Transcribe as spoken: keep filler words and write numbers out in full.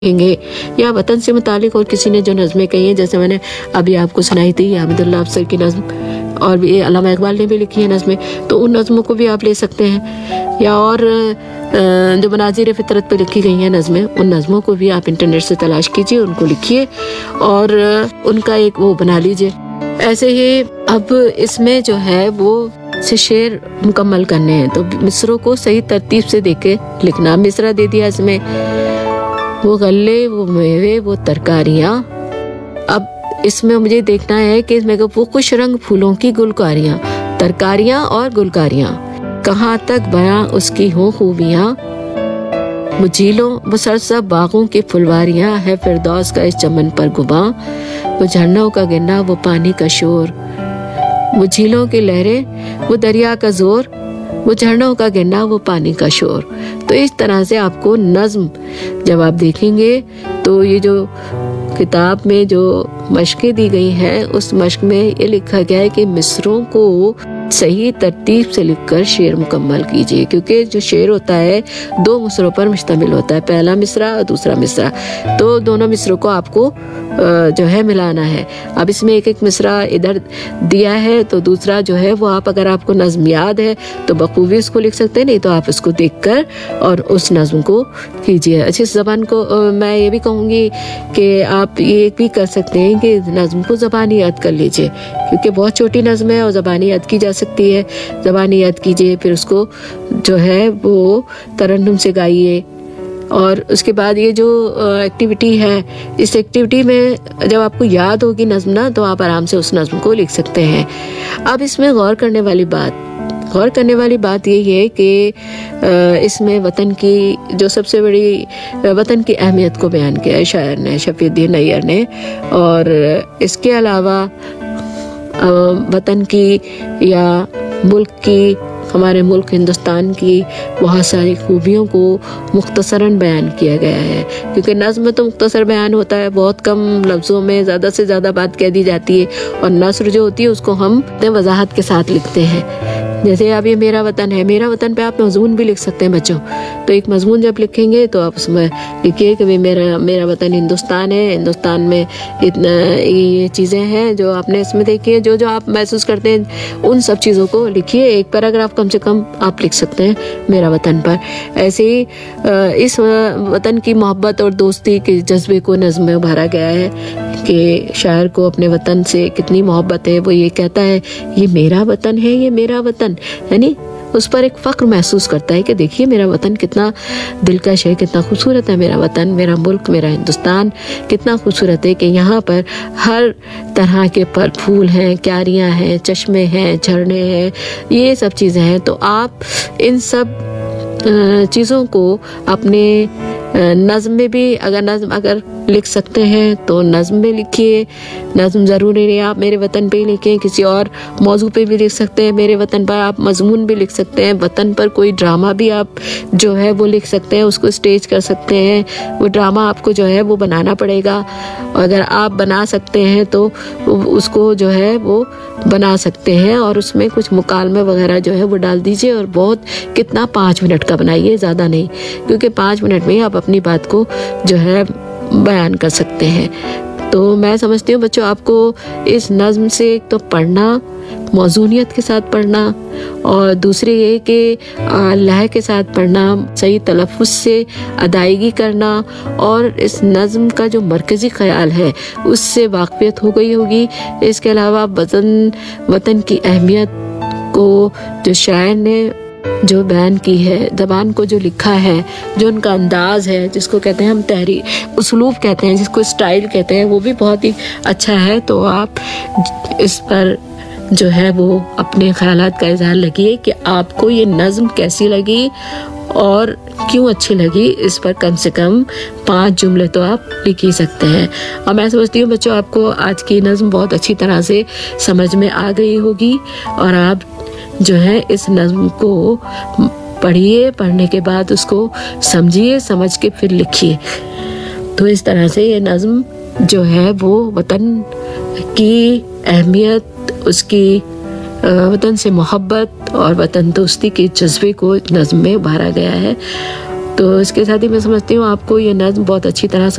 देखेंगे या वतन से मुतालिक और किसी ने जो नज़में कही हैं, जैसे मैंने अभी आपको सुनाई थी अहमदुल्ला अफसर की नज़्म, और भी अल्लामा इकबाल ने भी लिखी है नज़में, तो उन नज़मों को भी आप ले सकते हैं। या और जो मनाजिर फितरत पे लिखी गई हैं नज़में, उन नज़मों को भी आप इंटरनेट से तलाश कीजिए, उनको लिखिए और उनका एक वो बना लीजिए। ऐसे ही अब इसमें जो है वो से शेर मुकम्मल करने हैं, तो मिसरों को सही तरतीब से देके लिखना। मिसरा दे दिया इसमें, वो गल्ले, वो मेवे, वो तरकारियाँ। अब इसमें मुझे देखना है कि इसमें वो कुछ रंग फूलों की गुलकारियाँ, तरकारियाँ और गुलकारियाँ, कहाँ तक बयां उसकी हो खूबियाँ। वो झीलों वो सरसब बागों की फुलवारियाँ, है फिरदौस का इस चमन पर गुबा। वो झरनों का गिरना, वो पानी का शोर, वो झीलों की लहरें, वो दरिया का जोर, वो झरनों का गिरना, वो पानी का शोर। तो इस तरह से आपको नज्म जब आप देखेंगे तो ये जो किताब में जो मशक़ें दी गई हैं, उस मशक़ में ये लिखा गया है कि मिसरों को सही तरतीब से लिखकर शेर मुकम्मल कीजिए, क्योंकि जो शेर होता है दो मिसरों पर मुश्तमिल होता है, पहला मिसरा और दूसरा मिसरा। तो दोनों मिसरों को आपको जो है मिलाना है। अब इसमें एक एक मिसरा इधर दिया है, तो दूसरा जो है वो आप, अगर आपको नज़्म याद है तो बखूबी उसको लिख सकते हैं, नहीं तो आप उसको देखकर और उस नज़्म को कीजिए। अच्छी ज़बान को मैं ये भी कहूँगी कि आप ये भी कर सकते हैं कि नज़्म को ज़बानी याद कर लीजिए, क्योंकि बहुत छोटी नज़्म है और ज़बानी याद की जा सकती है। ज़बानी याद कीजिए, फिर उसको जो है वो तरन्नुम से गाइए। और उसके बाद ये जो एक्टिविटी है, इस एक्टिविटी में जब आपको याद होगी नज़्म ना, तो आप आराम से उस नज़्म को लिख सकते हैं। अब इसमें गौर करने वाली बात गौर करने वाली बात ये है कि इसमें वतन की जो सबसे बड़ी वतन की अहमियत को बयान किया है शायर ने, शफीउद्दीन नैयर ने। और इसके अलावा वतन की या मुल्क की, हमारे मुल्क हिंदुस्तान की बहुत सारी खूबियों को मुख्तसरन बयान किया गया है, क्योंकि नज़्म में तो मुख्तसर बयान होता है, बहुत कम लफ्ज़ों में ज़्यादा से ज़्यादा बात कह दी जाती है, और नस्र जो होती है उसको हम वजाहत के साथ लिखते हैं। जैसे अब ये मेरा वतन है, मेरा वतन पे आप मजमून भी लिख सकते हैं बच्चों। तो एक मजमून जब लिखेंगे तो आप उसमें लिखिए कि मेरा मेरा वतन हिंदुस्तान है, हिंदुस्तान में इतना ये चीज़ें हैं जो आपने इसमें देखी है, जो जो आप महसूस करते हैं उन सब चीज़ों को लिखिए। एक पैराग्राफ कम से कम आप लिख सकते हैं मेरा वतन पर। ऐसे ही इस वतन की मोहब्बत और दोस्ती के जज्बे को नज़्म में उभारा गया है कि शायर को अपने वतन से कितनी मोहब्बत है। वो ये कहता है ये मेरा वतन है, ये मेरा वतन, यानी उस पर एक फख्र महसूस करता है कि देखिए मेरा वतन कितना दिलकश है, कितना खूबसूरत है मेरा वतन, मेरा मुल्क, मेरा हिंदुस्तान कितना खूबसूरत है कि यहाँ पर हर तरह के फल फूल हैं, क्यारियाँ हैं, चश्मे हैं, झरने हैं, ये सब चीज़ें हैं। तो आप इन सब चीज़ों को अपने नज़्म में भी, अगर नज़्म अगर लिख सकते हैं तो नज़्म में लिखिए। नज़्म ज़रूरी नहीं आप मेरे वतन पे ही लिखें, किसी और मौजू पे भी लिख सकते हैं। मेरे वतन पर आप मजमून भी लिख सकते हैं, वतन पर कोई ड्रामा भी आप जो है वो लिख सकते हैं, उसको स्टेज कर सकते हैं। वो ड्रामा आपको जो है वो बनाना पड़ेगा, और अगर आप बना सकते हैं तो उसको जो है वो बना सकते हैं, और उसमें कुछ मुकालमे वगैरह जो है वो डाल दीजिए। और बहुत कितना पाँच मिनट का बनाइए, ज़्यादा नहीं, क्योंकि पाँच मिनट में आप अपनी बात को जो है बयान कर सकते हैं। तो मैं समझती हूँ बच्चों आपको इस नज़्म से एक तो पढ़ना, मौजूनियत के साथ पढ़ना, और दूसरे ये कि लय के साथ पढ़ना, सही तलफ़ुज़ से अदायगी करना, और इस नज़्म का जो मरकज़ी ख़याल है उससे वाक़फ़ियत हो गई होगी। इसके अलावा वतन वतन की अहमियत को जो शायर ने जो बयान की है, ज़बान को जो लिखा है, जो उनका अंदाज़ है, जिसको कहते हैं हम तहरीर उसलूब कहते हैं, जिसको स्टाइल कहते हैं, वो भी बहुत ही अच्छा है। तो आप इस पर जो है वो अपने ख़यालात का इज़हार लगिए कि आपको ये नज़्म कैसी लगी और क्यों अच्छी लगी। इस पर कम से कम पाँच जुमले तो आप लिख ही सकते हैं। और मैं समझती हूँ बच्चों आपको आज की नज़्म बहुत अच्छी तरह से समझ में आ गई होगी, और आप जो है इस नज़्म को पढ़िए, पढ़ने के बाद उसको समझिए, समझ के फिर लिखिए। तो इस तरह से ये नज़्म जो है वो वतन की अहमियत, उसकी वतन से मोहब्बत और वतन दोस्ती के जज्बे को नज़्म में उभारा गया है। तो इसके साथ ही मैं समझती हूँ आपको ये नज़्म बहुत अच्छी तरह